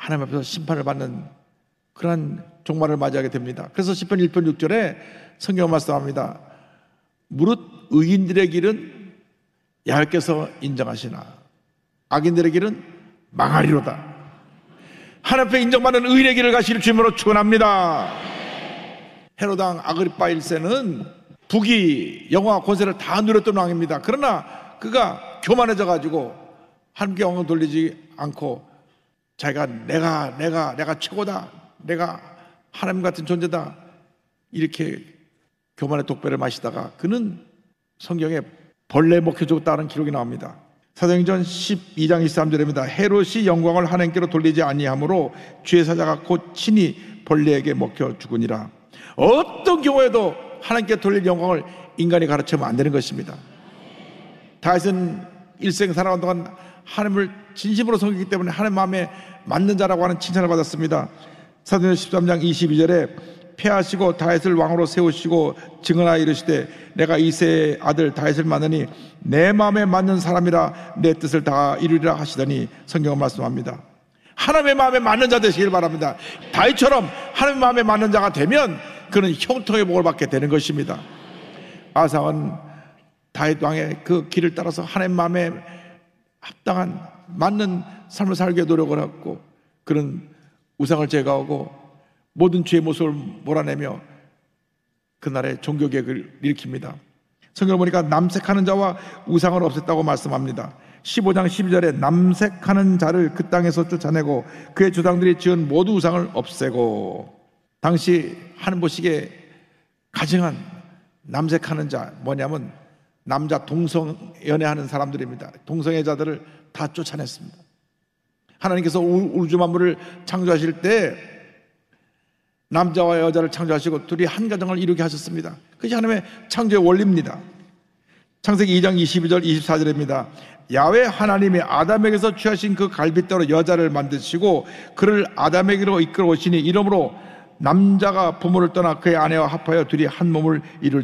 하나님 앞에서 심판을 받는 그러한 종말을 맞이하게 됩니다. 그래서 시편 1편 6절에 성경 말씀합니다. 무릇 의인들의 길은 야훼께서 인정하시나 악인들의 길은 망하리로다. 하나님 앞에 인정받는 의인의 길을 가시길 주님으로 축원합니다. 헤롯 왕 아그리파 1세는 부귀 영화 권세를 다 누렸던 왕입니다. 그러나 그가 교만해져 가지고 하나님께 영광을 돌리지 않고 자기가 내가 최고다, 내가 하나님 같은 존재다, 이렇게 교만의 독배를 마시다가 그는 성경에 벌레 먹혀 죽었다는 기록이 나옵니다. 사도행전 12장 23절입니다. 헤롯이 영광을 하나님께로 돌리지 아니하므로 주의 사자가 곧 친히 벌레에게 먹혀 죽으니라. 어떤 경우에도 하나님께 돌릴 영광을 인간이 가르치면 안 되는 것입니다. 다윗은 일생 살아간 동안 하나님을 진심으로 섬기기 때문에 하나님 마음에 맞는 자라고 하는 칭찬을 받았습니다. 사도행전 13장 22절에 패하시고 다윗을 왕으로 세우시고 증언하여 이르시되 내가 이새의 아들 다윗을 만나니 내 마음에 맞는 사람이라 내 뜻을 다 이루리라 하시더니 성경은 말씀합니다. 하나님의 마음에 맞는 자 되시길 바랍니다. 다윗처럼 하나님의 마음에 맞는 자가 되면 그는 형통의 복을 받게 되는 것입니다. 아사는 다윗 왕의 그 길을 따라서 하나님 마음에 합당한 맞는 삶을 살기 위해 노력을 하고 그는 우상을 제거하고 모든 죄의 모습을 몰아내며 그날의 종교개혁을 일으킵니다. 성경을 보니까 남색하는 자와 우상을 없앴다고 말씀합니다. 15장 12절에 남색하는 자를 그 땅에서 쫓아내고 그의 조상들이 지은 모두 우상을 없애고, 당시 하는 보시기에 가증한 남색하는 자 뭐냐면 남자 동성 연애하는 사람들입니다. 동성애자들을 다 쫓아냈습니다. 하나님께서 우주 만물을 창조하실 때 남자와 여자를 창조하시고 둘이 한 가정을 이루게 하셨습니다. 그것이 하나님의 창조의 원리입니다. 창세기 2장 22절 24절입니다. 야훼 하나님이 아담에게서 취하신 그 갈빗대로 여자를 만드시고 그를 아담에게로 이끌어 오시니 이러므로 남자가 부모를 떠나 그의 아내와 합하여 둘이 한 몸을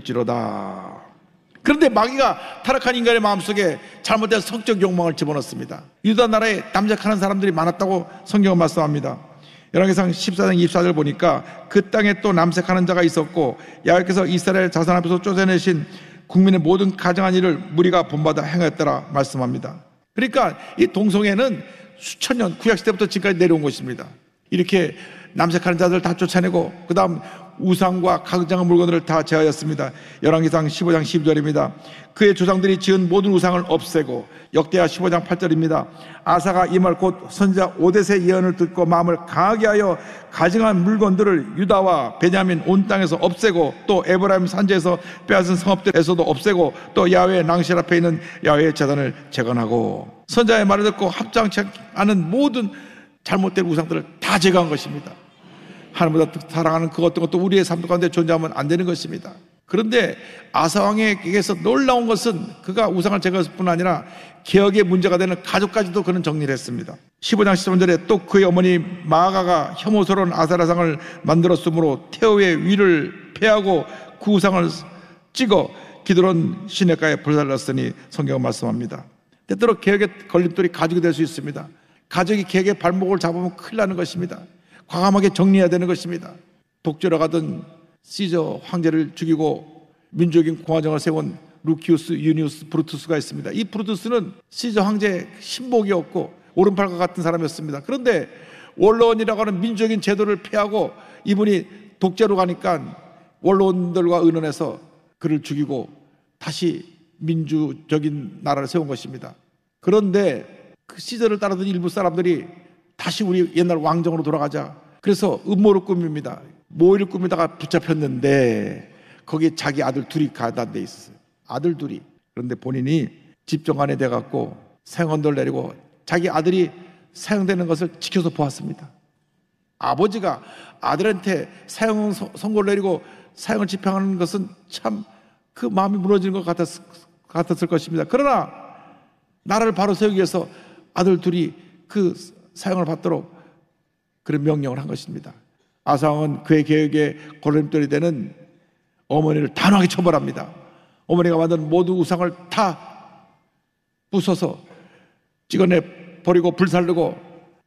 이룰지로다. 그런데 마귀가 타락한 인간의 마음속에 잘못된 성적 욕망을 집어넣습니다. 유다 나라에 남색하는 사람들이 많았다고 성경은 말씀합니다. 열왕기상 14장 24절 보니까 그 땅에 또 남색하는 자가 있었고 야훼께서 이스라엘 자손 앞에서 쫓아내신 국민의 모든 가증한 일을 무리가 본받아 행하였더라 말씀합니다. 그러니까 이 동성애는 수천 년 구약시대부터 지금까지 내려온 것입니다. 이렇게 남색하는 자들 다 쫓아내고 그 다음 우상과 가증한 물건들을 다 제하였습니다. 열왕기상 15장 12절입니다. 그의 조상들이 지은 모든 우상을 없애고, 역대하 15장 8절입니다. 아사가 이 말 곧 선지자 오뎃의 예언을 듣고 마음을 강하게 하여 가증한 물건들을 유다와 베냐민 온 땅에서 없애고 또 에브라임 산지에서 빼앗은 성읍들에서도 없애고 또 야훼의 낭실 앞에 있는 야훼의 제단을 재건하고, 선지자의 말을 듣고 합장치 않은 모든 잘못된 우상들을 다 제거한 것입니다. 하나님보다 사랑하는 그 어떤 것도 우리의 삶 가운데 존재하면 안 되는 것입니다. 그런데 아사왕에게서 놀라운 것은 그가 우상을 제거했을 뿐 아니라 개혁의 문제가 되는 가족까지도 그는 정리를 했습니다. 15장 13절에 또 그의 어머니 마아가가 혐오스러운 아사라상을 만들었으므로 태호의 위를 패하고 그 우상을 찍어 기드론 시냇가에 불살랐으니 성경은 말씀합니다. 때때로 개혁의 걸림돌이 가족이 될 수 있습니다. 가족이 개혁의 발목을 잡으면 큰일 나는 것입니다. 과감하게 정리해야 되는 것입니다. 독재로 가던 시저 황제를 죽이고 민족인 공화정을 세운 루키우스 유니우스 브루투스가 있습니다. 이 브루투스는 시저 황제의 신복이었고 오른팔과 같은 사람이었습니다. 그런데 원로원이라고 하는 민족인 제도를 폐하고 이분이 독재로 가니까 원로원들과 의논해서 그를 죽이고 다시 민주적인 나라를 세운 것입니다. 그런데 그 시저를 따르던 일부 사람들이 다시 우리 옛날 왕정으로 돌아가자. 그래서 음모를 꾸밉니다. 모의를 꾸미다가 붙잡혔는데 거기에 자기 아들 둘이 가단돼 있었어요. 아들 둘이. 그런데 본인이 집정관에 돼갖고 사형언도를 내리고 자기 아들이 사형되는 것을 지켜서 보았습니다. 아버지가 아들한테 사형 선고를 내리고 사형을 집행하는 것은 참 그 마음이 무너지는 것 같았을 것입니다. 그러나 나라를 바로 세우기 위해서 아들 둘이 그 사형을 받도록 그런 명령을 한 것입니다. 아사왕은 그의 개혁의 걸림돌이 되는 어머니를 단호하게 처벌합니다. 어머니가 만든 모든 우상을 다 부숴서 찍어내 버리고 불살르고